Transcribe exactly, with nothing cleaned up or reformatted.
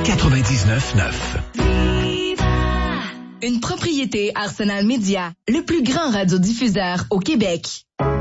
quatre-vingt-dix-neuf neuf. Une propriété Arsenal Média, le plus grand radiodiffuseur au Québec.